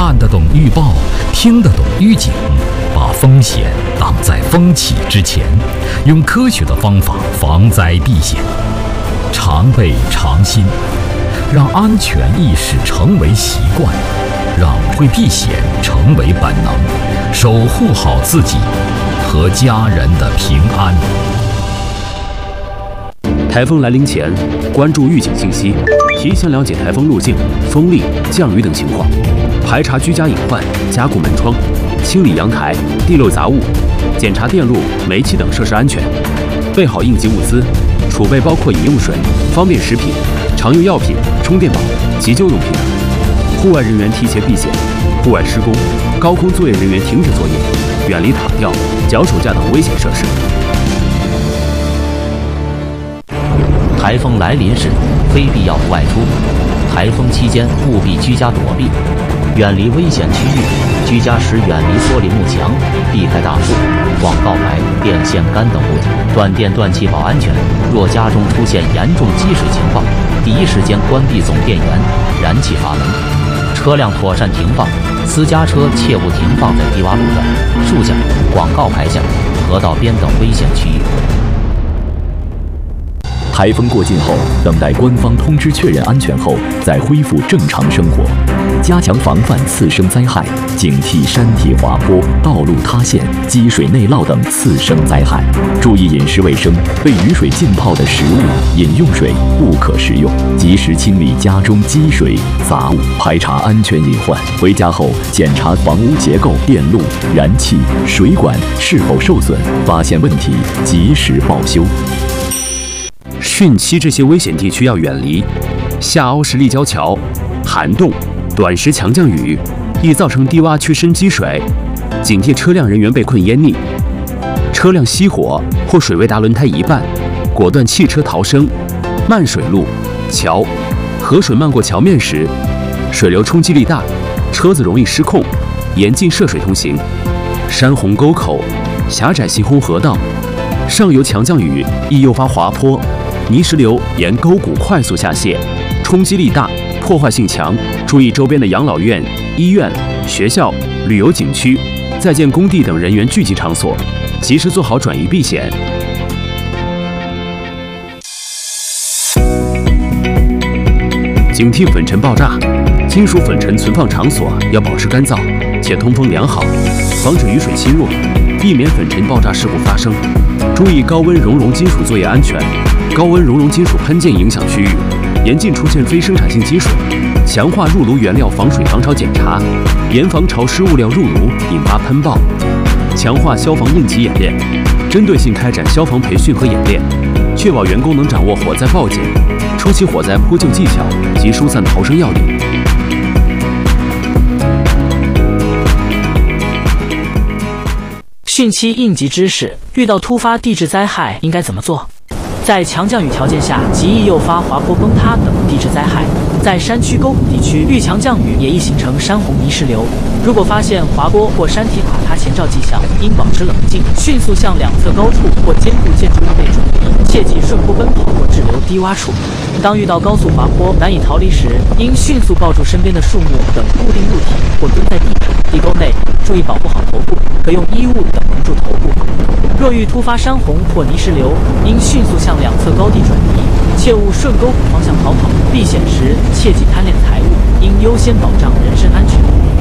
看得懂预报，听得懂预警，把风险挡在风起之前，用科学的方法防灾避险，常备常新，让安全意识成为习惯，让会避险成为本能，守护好自己和家人的平安。 台风来临前，关注预警信息，提前了解台风路径、风力、降雨等情况，排查居家隐患，加固门窗，清理阳台、地漏杂物，检查电路、煤气等设施安全，备好应急物资，储备包括饮用水、方便食品、常用药品、充电宝、急救用品等。户外人员提前避险，户外施工、高空作业人员停止作业，远离塔吊、脚手架等危险设施。 台风来临时，非必要不外出。台风期间务必居家躲避，远离危险区域。居家时远离玻璃幕墙，避开大树、广告牌、电线杆等物体。断电断气保安全。若家中出现严重积水情况，第一时间关闭总电源，燃气阀门。车辆妥善停放，私家车切勿停放在低洼路段、树下、广告牌下、河道边等危险区域。 台风过境后，等待官方通知确认安全后，再恢复正常生活，加强防范次生灾害，警惕山体滑坡、道路塌陷、积水内涝等次生灾害。注意饮食卫生，被雨水浸泡的食物、饮用水不可食用。及时清理家中积水杂物，排查安全隐患。回家后检查房屋结构、电路、燃气、水管是否受损，发现问题及时报修。 汛期这些危险地区要远离，下凹式立交桥、涵洞、短时强降雨易造成低洼区深积水，警惕车辆人员被困淹溺。车辆熄火或水位达轮胎一半，果断弃车逃生。漫水路、桥、河水漫过桥面时，水流冲击力大，车子容易失控，严禁涉水通行。山洪沟口、狭窄行洪河道，上游强降雨易诱发滑坡。泥石流沿沟谷快速下泄，冲击力大，破坏性强。注意周边的养老院、医院、学校、旅游景区、在建工地等人员聚集场所，及时做好转移避险。警惕粉尘爆炸，金属粉尘存放场所要保持干燥且通风良好，防止雨水侵入，避免粉尘爆炸事故发生。注意高温熔融金属作业安全。高温熔融金属喷溅影响区域，严禁出现非生产性积水，强化入炉原料防水防潮检查，严防潮湿物料入炉引发喷爆，强化消防应急演练，针对性开展消防培训和演练，确保员工能掌握火灾报警、初期火灾扑救技巧及疏散逃生要领。 汛期应急知识：遇到突发地质灾害应该怎么做？在强降雨条件下，极易诱发滑坡、崩塌等地质灾害。在山区沟谷地区，遇强降雨也易形成山洪泥石流。如果发现滑坡或山体垮塌前兆迹象，应保持冷静，迅速向两侧高处或坚固建筑物内转移，切忌顺坡奔跑或滞留低洼处。当遇到高速滑坡难以逃离时，应迅速抱住身边的树木等固定物体，或蹲在地上、地沟内，注意保护好头部，可用衣物等蒙住头部。若遇突发山洪或泥石流，应迅速向两侧高地转移，切勿顺沟谷方向逃跑。避险时切忌贪恋财物，应优先保障人身安全。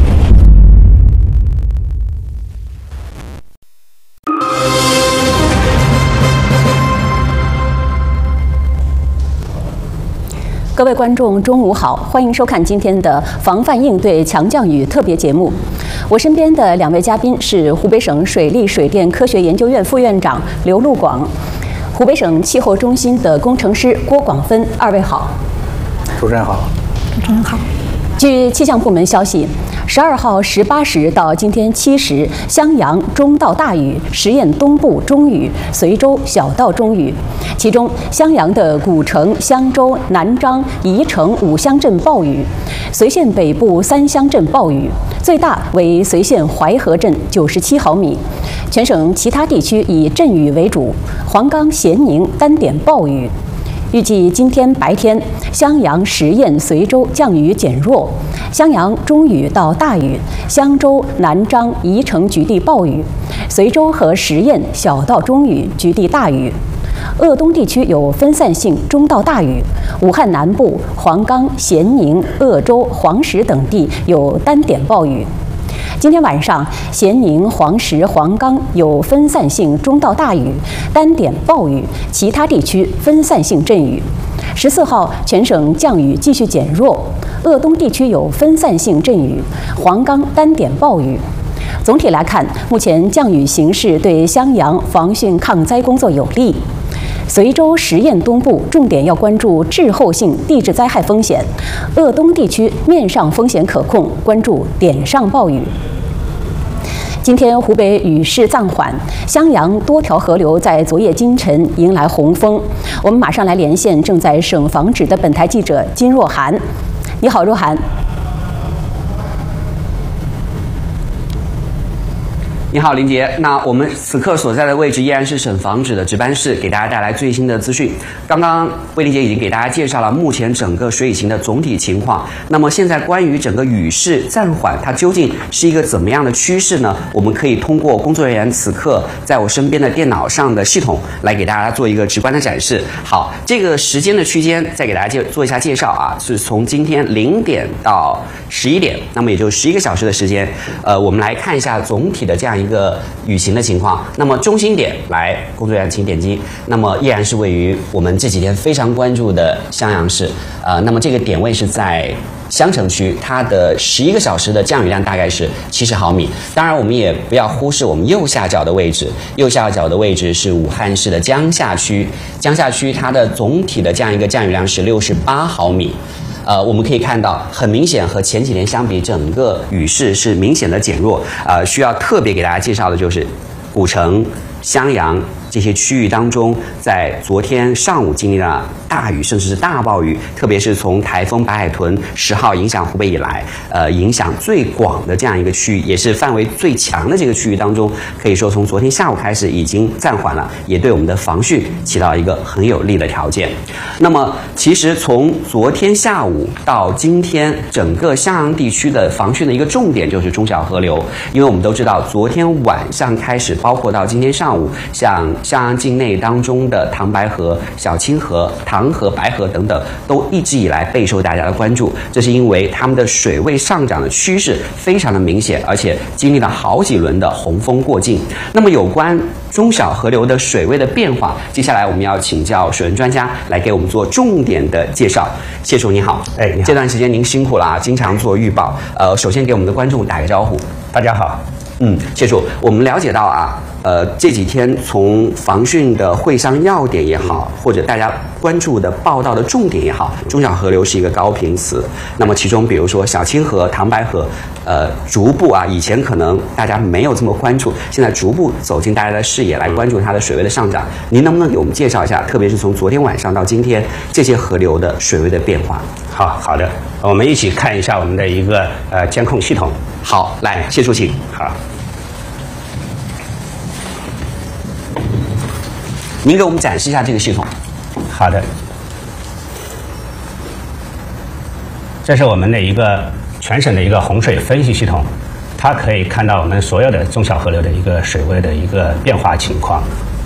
各位观众，中午好，欢迎收看今天的防范应对强降雨特别节目。我身边的两位嘉宾是湖北省水利水电科学研究院副院长刘路广，湖北省气候中心的工程师郭广芬。二位好。 主持人好。 主持人好。据气象部门消息，12号18时到今天7时，襄阳中到大雨，十堰东部中雨，随州小到中雨。其中，襄阳的古城、襄州、南章、宜城5乡镇暴雨，随县北部3乡镇暴雨，最大为随县淮河镇97毫米。全省其他地区以阵雨为主，黄冈、咸宁单点暴雨。 预计今天白天，襄阳、十堰、随州降雨减弱，襄阳中雨到大雨，襄州、南漳、宜城局地暴雨，随州和十堰小到中雨，局地大雨。鄂东地区有分散性中到大雨，武汉南部、黄冈、咸宁、鄂州、黄石等地有单点暴雨。今天晚上，咸宁、黄石、黄冈有分散性中到大雨，单点暴雨，其他地区分散性阵雨。14号，全省降雨继续减弱，鄂东地区有分散性阵雨，黄冈单点暴雨。总体来看，目前降雨形势对襄阳防汛抗灾工作有利。随州、十堰东部重点要关注滞后性地质灾害风险，鄂东地区面上风险可控，关注点上暴雨。今天湖北雨势暂缓，襄阳多条河流在昨夜今晨迎来洪峰。我们马上来连线正在省防指的本台记者金若涵。你好，若涵。 你好，林杰。那我们此刻所在的位置依然是省防指的值班室，给大家带来最新的资讯。刚刚魏林杰已经给大家介绍了目前整个水雨情的总体情况。那么现在关于整个雨势暂缓，它究竟是一个怎么样的趋势呢？我们可以通过工作人员此刻在我身边的电脑上的系统来给大家做一个直观的展示。好，这个时间的区间再给大家做一下介绍啊，是从今天0点到11点，那么也就11个小时的时间。我们来看一下总体的这样一个雨情的情况。那么中心点来，工作人员请点击。那么依然是位于我们这几天非常关注的襄阳市。那么这个点位是在襄城区，它的11个小时的降雨量大概是70毫米。当然，我们也不要忽视我们右下角的位置，右下角的位置是武汉市的江夏区，江夏区它的总体的这样一个降雨量是68毫米。我们可以看到，很明显和前几天相比，整个雨势是明显的减弱。需要特别给大家介绍的就是古城、襄阳这些区域当中，在昨天上午经历了大雨，甚至是大暴雨，特别是从台风白海豚10号影响湖北以来，影响最广的这样一个区域，也是范围最强的这个区域当中，可以说从昨天下午开始已经暂缓了，也对我们的防汛起到一个很有利的条件。那么，其实从昨天下午到今天，整个襄阳地区的防汛的一个重点就是中小河流，因为我们都知道，昨天晚上开始，包括到今天上午，像襄阳境内当中的唐白河、小清河、唐河、白河等等，都一直以来备受大家的关注。这是因为它们的水位上涨的趋势非常的明显，而且经历了好几轮的洪峰过境。那么有关中小河流的水位的变化，接下来我们要请教水文专家来给我们做重点的介绍。谢叔你好， 你好。 这段时间您辛苦了啊，经常做预报。首先给我们的观众打个招呼。 大家好。 谢叔，我们了解到啊，这几天从防汛的会商要点也好，或者大家关注的报道的重点也好，中小河流是一个高频词。那么其中比如说小清河、唐白河，逐步啊，以前可能大家没有这么关注，现在逐步走进大家的视野来关注它的水位的上涨。您能不能给我们介绍一下，特别是从昨天晚上到今天这些河流的水位的变化？ 好的，我们一起看一下我们的一个监控系统。 好，来，谢叔请。 好。 您给我们展示一下这个系统。 好的，这是我们的一个全省的一个洪水分析系统，它可以看到我们所有的中小河流的一个水位的一个变化情况。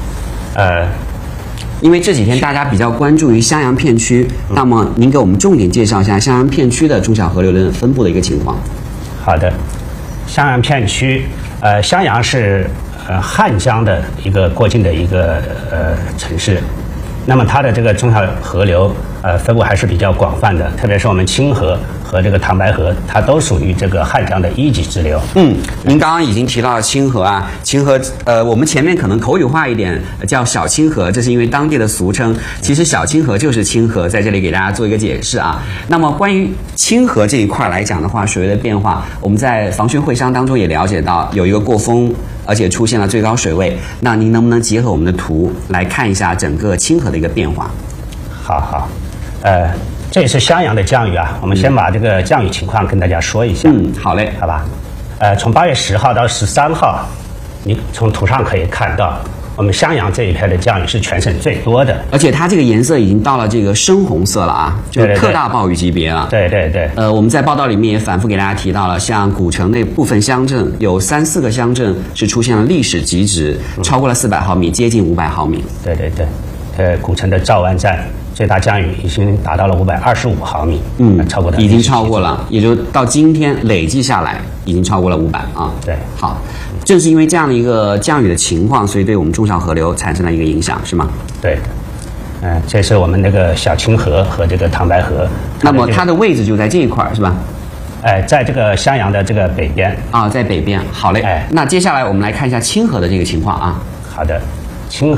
因为这几天大家比较关注于襄阳片区，那么您给我们重点介绍一下襄阳片区的中小河流的分布的一个情况。 好的，襄阳片区，襄阳是汉江的一个过境的一个城市，那么它的这个中小河流分布还是比较广泛的，特别是我们清河和这个唐白河，它都属于这个汉江的一级支流。 您刚刚已经提到了清河啊，清河我们前面可能口语化一点叫小清河，这是因为当地的俗称，其实小清河就是清河，在这里给大家做一个解释啊。那么关于清河这一块来讲的话，水位的变化，我们在防汛会商当中也了解到有一个过峰，而且出现了最高水位。那您能不能结合我们的图来看一下整个清河的一个变化？ 好，这也是襄阳的降雨啊，我们先把这个降雨情况跟大家说一下。 好嘞， 好吧。从8月10号到13号，你从图上可以看到， 我们襄阳这一片的降雨是全省最多的， 而且它这个颜色已经到了这个深红色了啊，就是特大暴雨级别了。 对对对。 我们在报道里面也反复给大家提到了，像古城内部分乡镇有3、4个乡镇是出现了历史极值，超过了400毫米，接近500毫米。 对对对。古城的赵湾站最大降雨已经达到了525毫米，超过了， 已经超过了，也就到今天累计下来已经超过了500啊。 对， 好，正是因为这样的一个降雨的情况，所以对我们中小河流产生了一个影响，是吗？ 对，这是我们那个小清河和这个唐白河。 那么它的位置就在这一块，是吧？ 在这个襄阳的这个北边啊，在北边。好嘞，那接下来我们来看一下清河的这个情况啊。 好的，清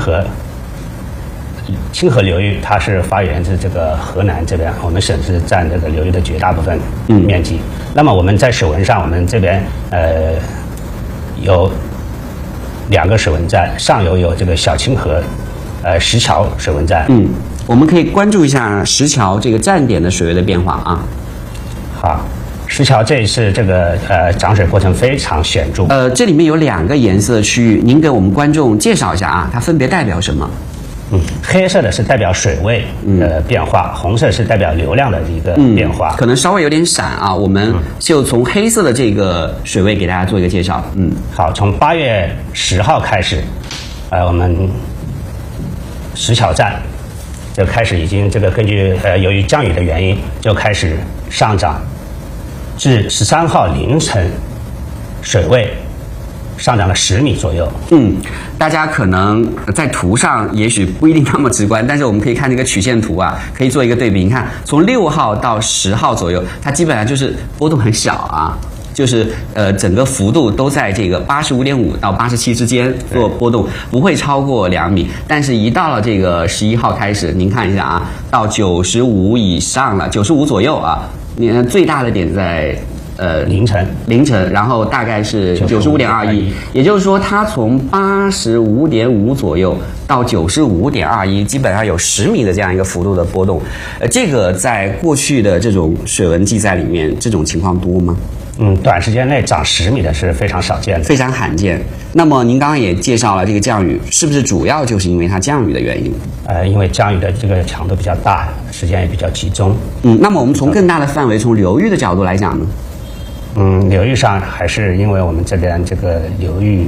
河流域它是发源自这个河南这边，我们省是占这个流域的绝大部分面积。那么我们在水文上，我们这边有2个水文站，上游有这个小清河石桥水文站。 我们可以关注一下石桥这个站点的水位的变化啊。 好。石桥这是这个涨水过程非常显著。 这里面有2个颜色的区域，您给我们观众介绍一下啊，它分别代表什么？ 黑色的是代表水位的变化，红色是代表流量的一个变化。 可能稍微有点闪啊，我们就从黑色的这个水位给大家做一个介绍。 好，从8月10号开始，我们石桥站就开始已经这个根据由于降雨的原因就开始上涨，至13号凌晨，水位上涨了10米左右。 大家可能在图上也许不一定那么直观，但是我们可以看这个曲线图啊，可以做一个对比。你看，从6号到10号左右，它基本上就是波动很小啊，就是整个幅度都在这个85.5到87之间做波动，不会超过2米。但是，一到了这个11号开始，您看一下啊，到95以上了，95左右啊，你看最大的点在。 凌晨， 然后大概是95.21，也就是说，它从85.5左右到95.21，基本上有10米的这样一个幅度的波动。这个在过去的这种水文记载里面，这种情况多吗？ 短时间内涨10米的是非常少见的， 非常罕见。那么您刚刚也介绍了这个降雨，是不是主要就是因为它降雨的原因？ 因为降雨的这个强度比较大，时间也比较集中。 那么我们从更大的范围，从流域的角度来讲呢？ 流域上还是因为我们这边这个流域，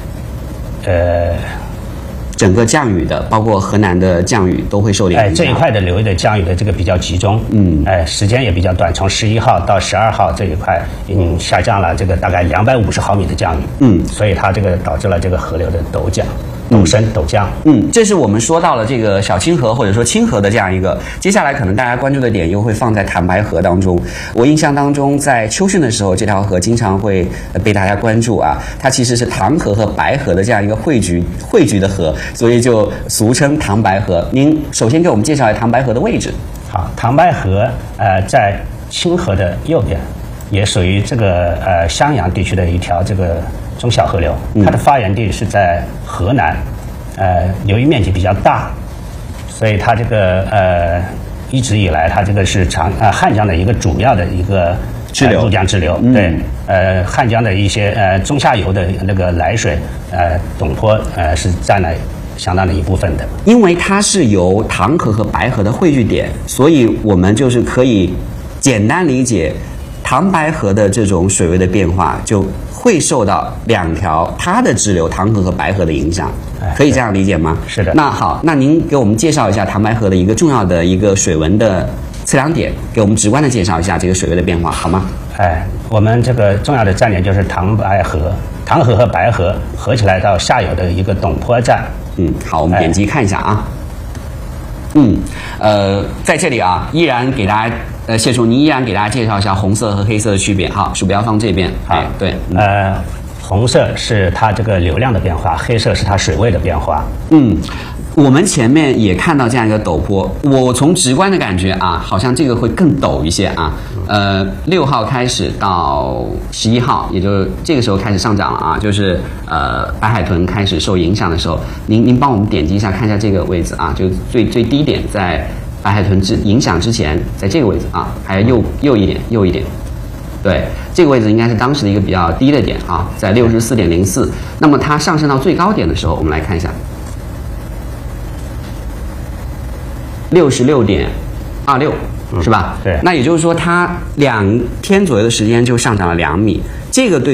整个降雨的，包括河南的降雨都会受影响。 这一块的流域的降雨的这个比较集中，时间也比较短，从11号到12号这一块已经下降了这个大概250毫米的降雨，所以它这个导致了这个河流的陡降。陡升陡降。 这是我们说到了这个小清河或者说清河的这样一个，接下来可能大家关注的点又会放在坦白河当中。我印象当中，在秋汛的时候，这条河经常会被大家关注啊，它其实是唐河和白河的这样一个汇聚的河，所以就俗称唐白河。您首先给我们介绍一下唐白河的位置。 好，唐白河在清河的右边，也属于这个襄阳地区的一条这个中小河流，它的发源地是在河南，流域面积比较大，所以它这个一直以来它这个是汉江的一个主要的一个入江支流。对，汉江的一些中下游的那个来水，陡坡是占了相当的一部分的。 因为它是由唐河和白河的汇聚点，所以我们就是可以简单理解，唐白河的这种水位的变化就会受到两条它的支流唐河和白河的影响，可以这样理解吗？ 是的。 那好，那您给我们介绍一下唐白河的一个重要的一个水文的测量点，给我们直观的介绍一下这个水位的变化，好吗？ 我们这个重要的站点就是唐河和白河合起来到下游的一个陡坡站。 好，我们点击看一下啊。在这里啊，依然给大家谢叔，您依然给大家介绍一下红色和黑色的区别。好，鼠标放这边。好，对， 红色是它这个流量的变化，黑色是它水位的变化。 我们前面也看到这样一个陡坡，我从直观的感觉啊，好像这个会更陡一些啊。6号开始到11号，也就是这个时候开始上涨了啊，就是白海豚开始受影响的时候，您帮我们点击一下，看一下这个位置啊，就最低点在白海豚影响之前，在这个位置啊，还有右一点。对，这个位置应该是当时的一个比较低的点啊，在64.04。那么它上升到最高点的时候，我们来看一下。 66.26，是吧？ 对。 那也就是说，它2天左右的时间就上涨了2米，这个对